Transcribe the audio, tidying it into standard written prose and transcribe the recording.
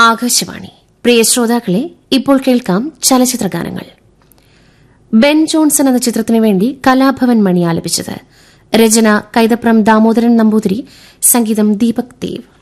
ആകാശവാണി. പ്രിയ ശ്രോതാക്കളെ, ഇപ്പോൾ കേൾക്കാം ചലച്ചിത്രഗാനങ്ങൾ. ബെൻ ജോൺസൺ എന്ന ചിത്രത്തിനു വേണ്ടി കലാഭവൻ മണി ആലപിച്ചത്. രചന കൈതപ്രം ദാമോദരൻ നമ്പൂതിരി, സംഗീതം ദീപക് ദേവ്.